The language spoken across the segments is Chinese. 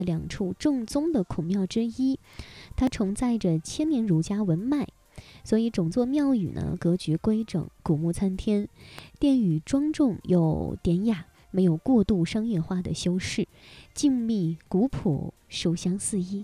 两处正宗的孔庙之一，它承载着千年儒家文脉，所以整座庙宇呢格局规整，古木参天，殿宇庄重又典雅，没有过度商业化的修饰，静谧古朴，书香四溢。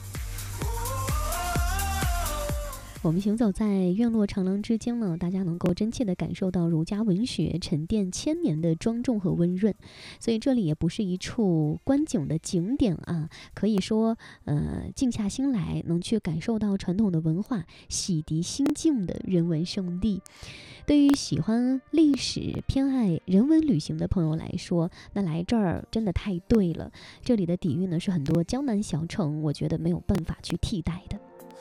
我们行走在院落长廊之间呢，大家能够真切地感受到儒家文学沉淀千年的庄重和温润，所以这里也不是一处观景的景点啊，可以说静下心来能去感受到传统的文化，洗涤心境的人文胜地。对于喜欢历史、偏爱人文旅行的朋友来说，那来这儿真的太对了。这里的底蕴呢，是很多江南小城我觉得没有办法去替代的。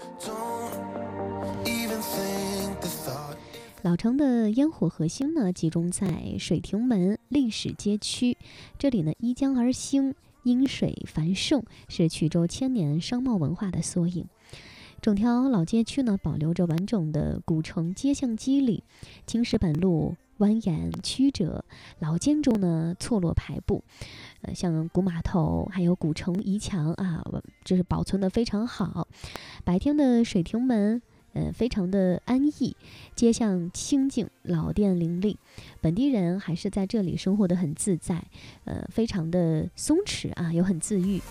老城的烟火核心呢，集中在水亭门历史街区，这里呢依江而兴，因水繁盛，是衢州千年商贸文化的缩影。整条老街区呢，保留着完整的古城街巷肌理，青石板路蜿蜒曲折，老建筑呢错落排布，像古码头还有古城遗墙啊，这是保存的非常好。白天的水亭门非常的安逸，街巷清静，老店林立，本地人还是在这里生活的很自在，非常的松弛啊，又很自愈。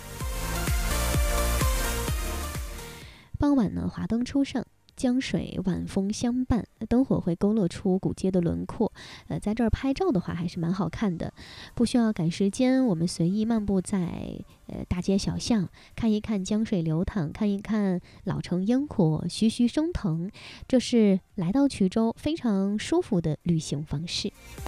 傍晚呢，华灯初上，江水晚风相伴，灯火会勾勒出古街的轮廓。在这儿拍照的话还是蛮好看的，不需要赶时间，我们随意漫步在大街小巷，看一看江水流淌，看一看老城烟火徐徐升腾，这是来到衢州非常舒服的旅行方式。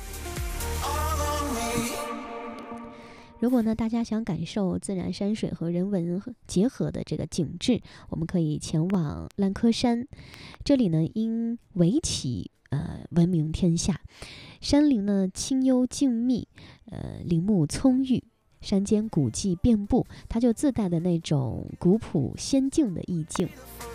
如果呢，大家想感受自然山水和人文结合的这个景致，我们可以前往烂柯山。这里呢，因围棋闻名天下，山林呢清幽静谧，林木葱郁，山间古迹遍布，它就自带的那种古朴仙境的意境。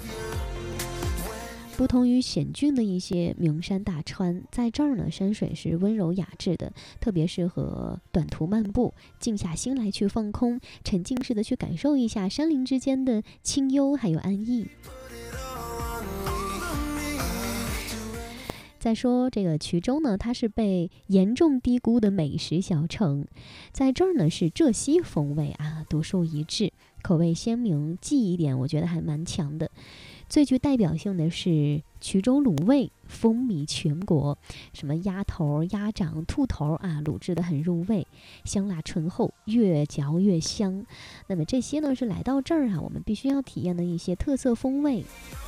不同于险峻的一些名山大川，在这儿呢，山水是温柔雅致的，特别适合短途漫步，静下心来去放空，沉浸式的去感受一下山林之间的清幽还有安逸。再说这个衢州呢，它是被严重低估的美食小城，在这儿呢是浙西风味啊，独树一帜，口味鲜明，记忆点我觉得还蛮强的。最具代表性的是衢州卤味，风靡全国，什么鸭头、鸭掌、兔头啊，卤制的很入味，香辣醇厚，越嚼越香。那么这些呢是来到这儿啊，我们必须要体验的一些特色风味。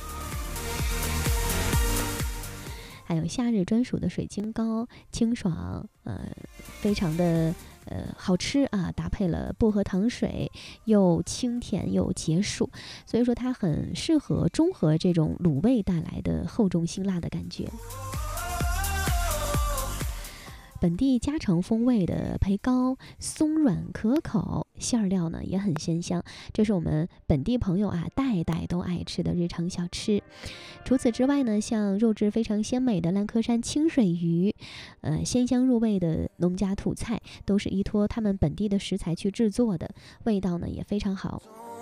还有夏日专属的水晶糕，清爽，非常的好吃啊，搭配了薄荷糖水，又清甜又解暑，所以说它很适合中和这种卤味带来的厚重辛辣的感觉。本地家常风味的培糕，松软可口，馅料呢也很鲜香，这是我们本地朋友啊代代都爱吃的日常小吃。除此之外呢，像肉质非常鲜美的烂柯山清水鱼，鲜香入味的农家土菜，都是依托他们本地的食材去制作的，味道呢也非常好。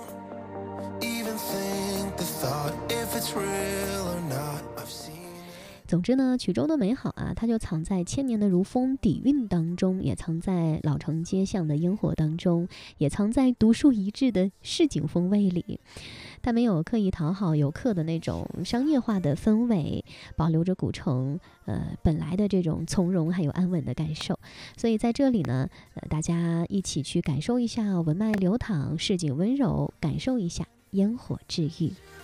总之呢，衢州的美好啊，它就藏在千年的儒风底蕴当中，也藏在老城街巷的烟火当中，也藏在独树一帜的市井风味里。它没有刻意讨好游客的那种商业化的氛围，保留着古城本来的这种从容还有安稳的感受。所以在这里呢，大家一起去感受一下文脉流淌，市井温柔，感受一下烟火治愈。